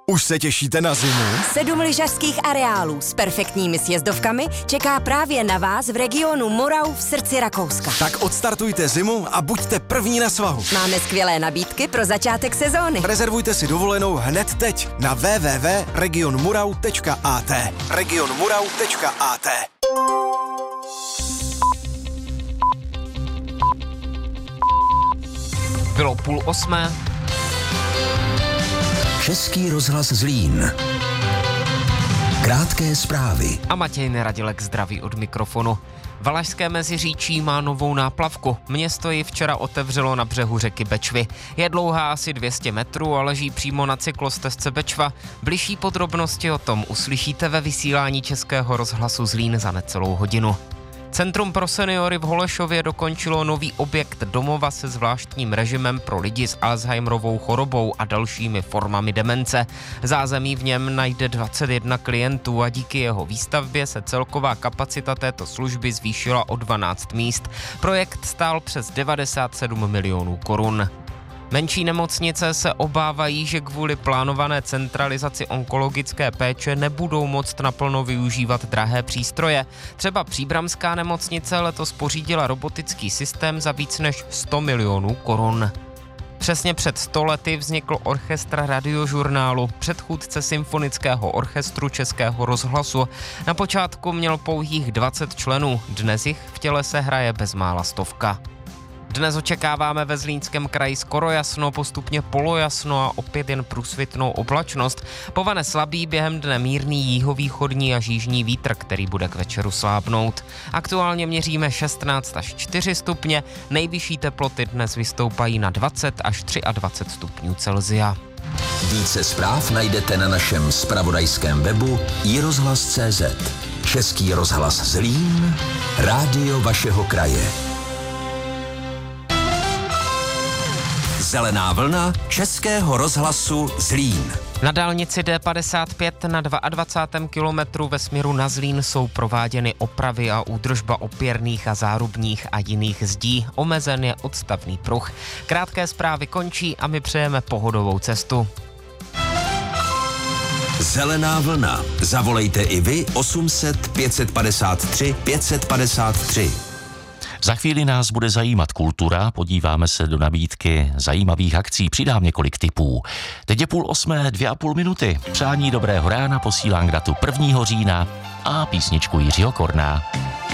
Už se těšíte na zimu? 7 lyžařských areálů s perfektními sjezdovkami čeká právě na vás v regionu Morau v srdci Rakouska. Tak odstartujte zimu a buďte první na svahu. Máme skvělé nabídky pro začátek sezóny. Rezervujte si dovolenou hned teď na www.regionmurau.at. regionmurau.at. Bylo 7:30. Český rozhlas Zlín. Krátké zprávy. A Matěj Neradilek zdraví od mikrofonu. Valašské Meziříčí má novou náplavku. Město ji včera otevřelo na břehu řeky Bečvy. Je dlouhá asi 200 metrů a leží přímo na cyklostezce Bečva. Bližší podrobnosti o tom uslyšíte ve vysílání Českého rozhlasu Zlín za necelou hodinu. Centrum pro seniory v Holešově dokončilo nový objekt domova se zvláštním režimem pro lidi s Alzheimerovou chorobou a dalšími formami demence. Zázemí v něm najde 21 klientů a díky jeho výstavbě se celková kapacita této služby zvýšila o 12 míst. Projekt stál přes 97 milionů korun. Menší nemocnice se obávají, že kvůli plánované centralizaci onkologické péče nebudou moct naplno využívat drahé přístroje. Třeba Příbramská nemocnice letos pořídila robotický systém za víc než 100 milionů korun. Přesně před 100 lety vznikl orchestr Radiožurnálu, předchůdce symfonického orchestru Českého rozhlasu. Na počátku měl pouhých 20 členů, dnes jich v tělese hraje bezmála 100. Dnes očekáváme ve Zlínském kraji skoro jasno, postupně polojasno a opět jen průsvitnou oblačnost. Povane slabý, během dne mírný jihovýchodní až jižní vítr, který bude k večeru slábnout. Aktuálně měříme 16 až 4 stupně, nejvyšší teploty dnes vystoupají na 20 až 23 stupňů Celsia. Více zpráv najdete na našem zpravodajském webu iRozhlas.cz. Český rozhlas Zlín, rádio vašeho kraje. Zelená vlna Českého rozhlasu Zlín. Na dálnici D55 na 22. kilometru ve směru na Zlín jsou prováděny opravy a údržba opěrných a zárubních a jiných zdí. Omezen je odstavný pruh. Krátké zprávy končí a my přejeme pohodovou cestu. Zelená vlna. Zavolejte i vy 800 553 553. Za chvíli nás bude zajímat kultura, podíváme se do nabídky zajímavých akcí, přidám několik tipů. Teď je 7:30, 2,5 minuty. Přání dobrého rána posílám k datu 1. října a písničku Jiřího Korná.